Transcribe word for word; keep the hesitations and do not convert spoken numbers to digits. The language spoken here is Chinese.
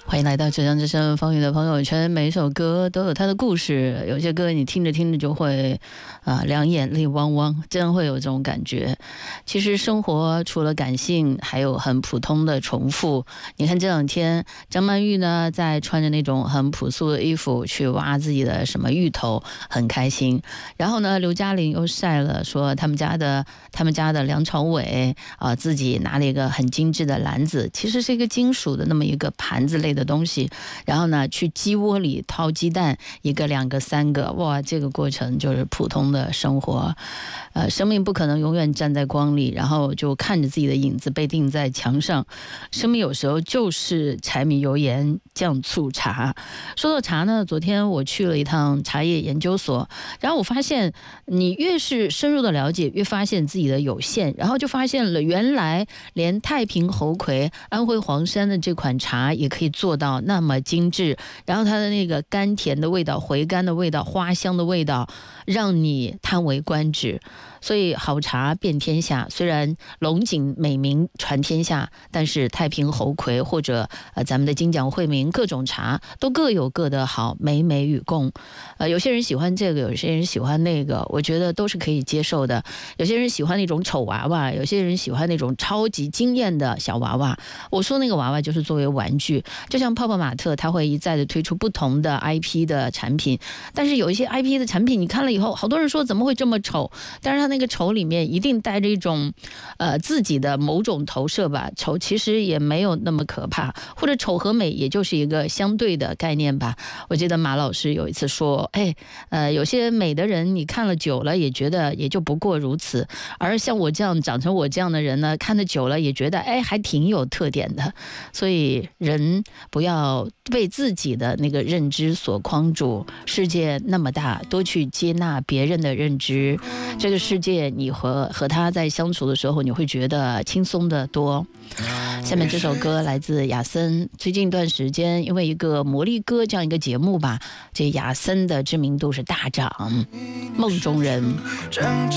欢迎来到浙江之声方宇的朋友圈，每一首歌都有它的故事，有些歌你听着听着就会啊、呃、两眼泪汪汪，真会有这种感觉。其实生活除了感性，还有很普通的重复。你看这两天张曼玉呢在穿着那种很朴素的衣服去挖自己的什么芋头，很开心。然后呢刘嘉玲又晒了说他们家的他们家的梁朝伟啊、呃、自己拿了一个很精致的篮子，其实是一个金属的那么一个盘子类的东西，然后呢去鸡窝里掏鸡蛋，一个两个三个，哇，这个过程就是普通的生活。呃，生命不可能永远站在光里，然后就看着自己的影子被钉在墙上。生命有时候就是柴米油盐酱醋茶。说到茶呢，昨天我去了一趟茶叶研究所，然后我发现你越是深入的了解，越发现自己的有限，然后就发现了原来连太平猴魁安徽黄山的这款茶也可以做到那么精致，然后它的那个甘甜的味道、回甘的味道、花香的味道让你叹为观止。所以好茶遍天下，虽然龙井美名传天下，但是太平猴魁或者呃咱们的金奖惠民各种茶都各有各的好，美美与共。呃有些人喜欢这个，有些人喜欢那个，我觉得都是可以接受的。有些人喜欢那种丑娃娃，有些人喜欢那种超级惊艳的小娃娃。我说那个娃娃就是作为玩具，就像泡泡玛特，它会一再的推出不同的 I P 的产品，但是有一些 I P 的产品你看了以后，好多人说怎么会这么丑，但是它那个丑里面一定带着一种呃自己的某种投射吧。丑其实也没有那么可怕，或者丑和美也就是一个相对的概念吧。我记得马老师有一次说，哎，呃，有些美的人你看了久了也觉得也就不过如此，而像我这样长成我这样的人呢，看得久了也觉得哎还挺有特点的。所以人不要被自己的那个认知所框住，世界那么大，多去接纳别人的认知，这个世界你和和他在相处的时候，你会觉得轻松的多。下面这首歌来自亚森，最近一段时间因为一个魔力歌这样一个节目吧，这亚森的知名度是大涨。梦中人。